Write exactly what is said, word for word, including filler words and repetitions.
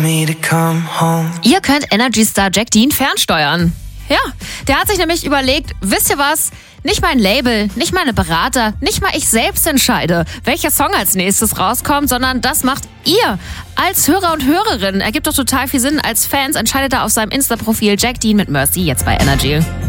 Ihr könnt Energy-Star Jack Dean fernsteuern. Ja, der hat sich nämlich überlegt, wisst ihr was? Nicht mein Label, nicht meine Berater, nicht mal ich selbst entscheide, welcher Song als nächstes rauskommt, sondern das macht ihr als Hörer und Hörerin. Ergibt doch total viel Sinn. Als Fans entscheidet er auf seinem Insta-Profil Jack Dean mit Mercy jetzt bei Energy.